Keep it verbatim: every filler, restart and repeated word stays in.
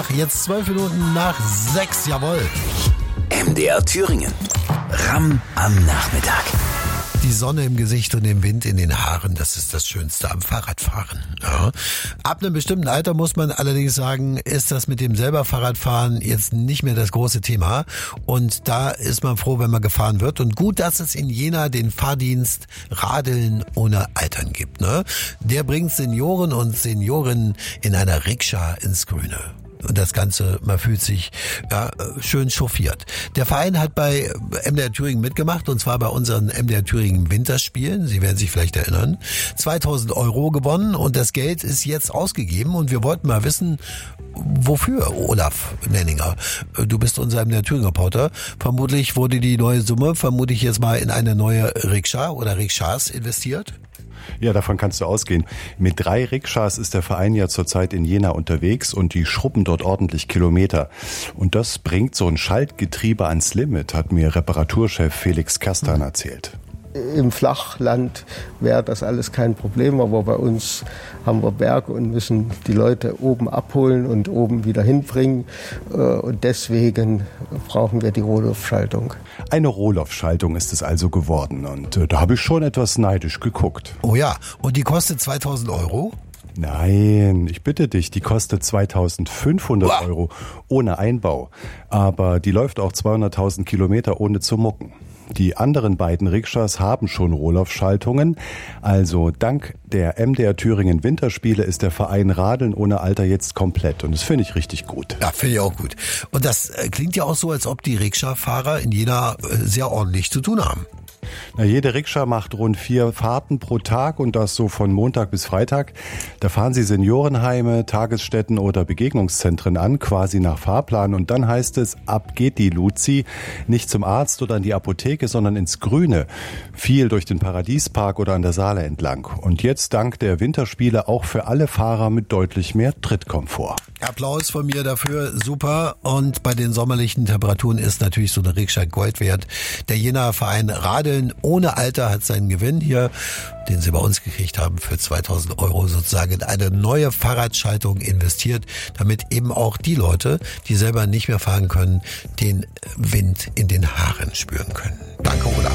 Jetzt zwölf Minuten nach sechs, jawohl. M D R Thüringen. Ramm am Nachmittag. Die Sonne im Gesicht und den Wind in den Haaren, das ist das Schönste am Fahrradfahren. Ja. Ab einem bestimmten Alter muss man allerdings sagen, ist das mit dem selber Fahrradfahren jetzt nicht mehr das große Thema. Und da ist man froh, wenn man gefahren wird. Und gut, dass es in Jena den Fahrdienst Radeln ohne Altern gibt. Ne? Der bringt Senioren und Seniorinnen in einer Rikscha ins Grüne. Und das Ganze, man fühlt sich ja, schön chauffiert. Der Verein hat bei M D R Thüringen mitgemacht, und zwar bei unseren M D R Thüringen Winterspielen. Sie werden sich vielleicht erinnern. zweitausend Euro gewonnen, und das Geld ist jetzt ausgegeben. Und wir wollten mal wissen, wofür, Olaf Nenninger. Du bist unser M D R Thüringen Reporter. Vermutlich wurde die neue Summe, vermute ich jetzt mal, in eine neue Rikscha oder Rikschas investiert. Ja, davon kannst du ausgehen. Mit drei Rikschas ist der Verein ja zurzeit in Jena unterwegs, und die schrubben dort ordentlich Kilometer. Und das bringt so ein Schaltgetriebe ans Limit, hat mir Reparaturchef Felix Kastan erzählt. Im Flachland wäre das alles kein Problem, aber bei uns haben wir Berge und müssen die Leute oben abholen und oben wieder hinbringen. Und deswegen brauchen wir die Rohloff-Schaltung. Eine Rohloff-Schaltung ist es also geworden, und da habe ich schon etwas neidisch geguckt. Oh ja, und die kostet zweitausend Euro? Nein, ich bitte dich, die kostet zweitausendfünfhundert wow. Euro ohne Einbau. Aber die läuft auch zweihunderttausend Kilometer ohne zu mucken. Die anderen beiden Rikschas haben schon Rohloff-Schaltungen. Also dank der M D R Thüringen Winterspiele ist der Verein Radeln ohne Alter jetzt komplett. Und das finde ich richtig gut. Ja, finde ich auch gut. Und das klingt ja auch so, als ob die Rikscha-Fahrer in Jena sehr ordentlich zu tun haben. Na, jede Rikscha macht rund vier Fahrten pro Tag, und das so von Montag bis Freitag. Da fahren sie Seniorenheime, Tagesstätten oder Begegnungszentren an, quasi nach Fahrplan. Und dann heißt es, ab geht die Luzi, nicht zum Arzt oder in die Apotheke, sondern ins Grüne. Viel durch den Paradiespark oder an der Saale entlang. Und jetzt dank der Winterspiele auch für alle Fahrer mit deutlich mehr Trittkomfort. Applaus von mir dafür, super. Und bei den sommerlichen Temperaturen ist natürlich so eine Rikscha Gold wert. Der Jenaer Verein Radeln ohne Alter hat seinen Gewinn hier, den sie bei uns gekriegt haben, für zweitausend Euro sozusagen in eine neue Fahrradschaltung investiert, damit eben auch die Leute, die selber nicht mehr fahren können, den Wind in den Haaren spüren können. Danke, Olaf.